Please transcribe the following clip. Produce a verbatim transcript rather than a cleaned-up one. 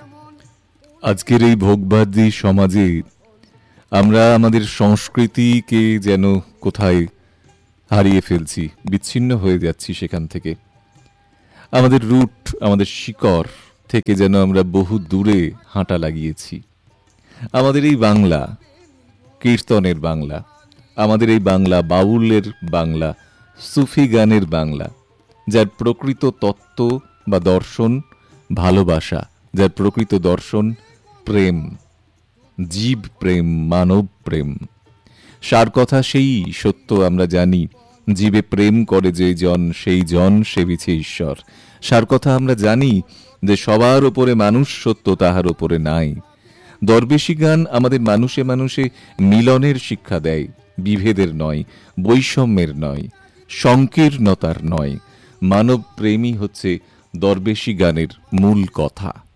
আজকের এই ভোগবাদী সমাজে আমরা আমাদের সংস্কৃতিকে যেন কোথায় হারিয়ে ফেলছি, বিচ্ছিন্ন হয়ে যাচ্ছি সেখান থেকে। আমাদের রুট, আমাদের শিকড় থেকে যেন আমরা বহু দূরে হাঁটা লাগিয়েছি। আমাদের এই বাংলা, কীর্তনের বাংলা, আমাদের এই বাংলা বাউলের বাংলা, সুফি গানের বাংলা, যার প্রকৃত তত্ত্ব বা দর্শন ভালোবাসা, যার প্রকৃত দর্শন প্রেম, জীব প্রেম, মানব প্রেম। সার কথা সেই সত্য আমরা জানি, জীবে প্রেম করে যে জন সেই জন সেবিছে ঈশ্বর। সার কথা আমরা জানি যে সবার ওপরে মানুষ সত্য, তাহার ওপরে নাই। দরবেশী গান আমাদের মানুষে মানুষে মিলনের শিক্ষা দেয়, বিভেদের নয়, বৈষম্যের নয়, সংকীর্ণতার নয়। মানব প্রেমই হচ্ছে দরবেশী গানের মূল কথা।